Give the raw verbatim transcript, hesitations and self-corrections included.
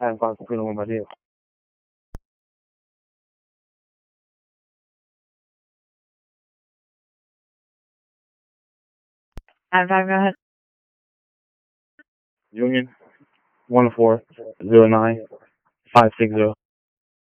time para cumplir un bombardeo. Adam five, go ahead. Union one four zero nine five six zero.